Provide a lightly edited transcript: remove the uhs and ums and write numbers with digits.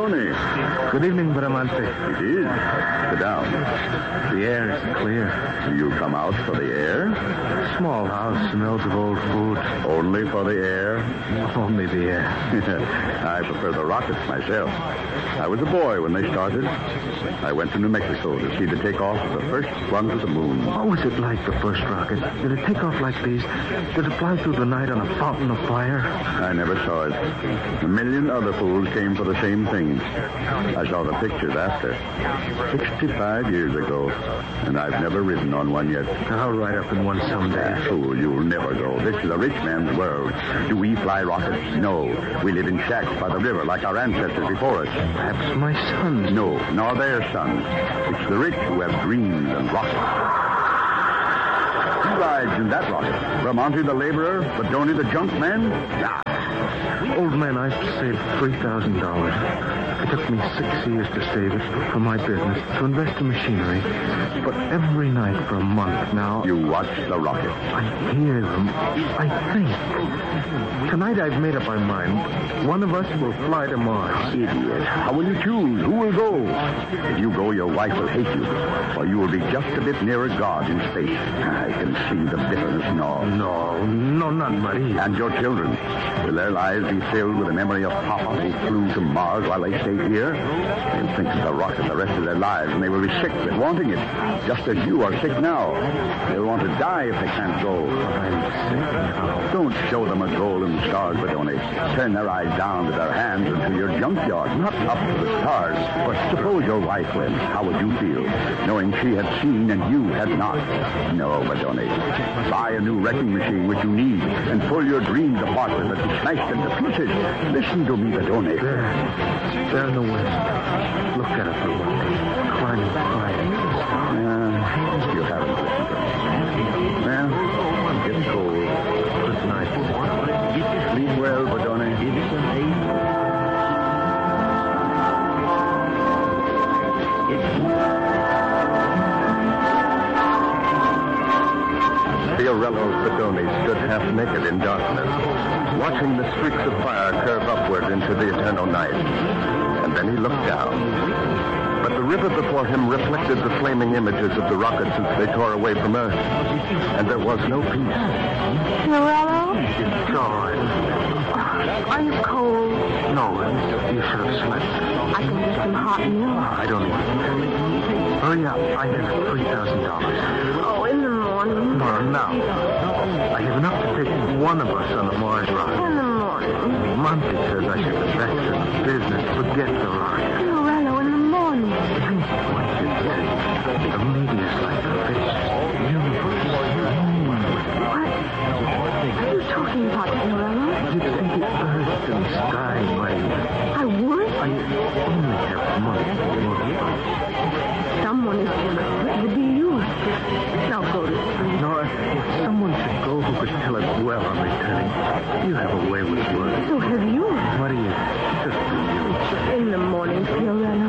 Badoni. Good evening, Bramante. It is. Sit down. The air is clear. You come out for the air? Small house smells of old food. Only for the air? Only the air. I prefer the rockets myself. I was a boy when they started. I went to New Mexico to see the takeoff of the first one to the moon. What was it like, the first rocket? Did it take off like these? Did it fly through the night on a fountain of fire? I never saw it. A million other fools came for the same thing. I saw the pictures after. 65 years ago. And I've never ridden on one yet. I'll ride up in one someday. Fool, you'll never go. This is a rich man's world. Do we fly rockets? No. We live in shacks by the river like our ancestors before us. Perhaps my sons. No, nor their sons. It's the rich who have dreams and rockets. Who rides in that rocket? Bramante the laborer, Badoni the junk man? Nah. Old man, I've saved $3,000. It took me 6 years to save it for my business, to invest in machinery. But every night for a month now... You watch the rocket. I hear them. I think. Tonight I've made up my mind. One of us will fly to Mars. Idiot. How will you choose? Who will go? If you go, your wife will hate you. Or you will be just a bit nearer God in space. I can see the bitterness gnaw. No, not Maria. And your children. Will their lives be filled with the memory of Papa who flew to Mars while they stayed here? They'll think of the rocket the rest of their lives, and they will be sick with wanting it, just as you are sick now. They'll want to die if they can't go. I'm sick now. Don't show them a golden stars, Badoni. Turn their eyes down to their hands and to your junkyard, not up to the stars. But suppose your wife went. How would you feel, knowing she had seen and you had not? No, Badoni. Buy a new wrecking machine, which you need, and pull your dreams apart with it and smash them to pieces. Listen to me, Badoni. There in the west. Look at it, Bramante. Climbing fire. You haven't listened to me. Well, it's cold. Good night. Sleep well, Badoni. Fiorello Badoni stood half naked in darkness, watching the streaks of fire curve upward into the eternal night. And then he looked down. But the river before him reflected the flaming images of the rockets as they tore away from Earth. And there was no peace. Fiorello? Dawn. Are you cold? No, you should have slept. I can get some hot milk. I don't want it. Hurry up. I have $3,000. Oh, in the morning. No, now. I have enough to take one of us on the Mars rocket. In the morning. Monty says I should invest in business. Forget the rocket. Fiorello, in the morning. Think what you say. The media's like a fish. Universe. What are you talking about, Fiorello? You'd see the earth and sky, Maria. I would? I only have money to work. Someone is jealous. It would be you. Now go to sleep. No, if someone should go who could tell it well on returning. You have a way with words. So have you. Maria, just do you. In the morning, Fiorello.